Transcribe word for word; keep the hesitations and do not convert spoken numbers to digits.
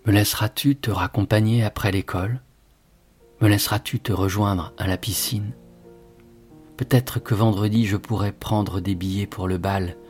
Me laisseras-tu te raccompagner après l'école ? Me laisseras-tu te rejoindre à la piscine ? Peut-être que vendredi je pourrais prendre des billets pour le bal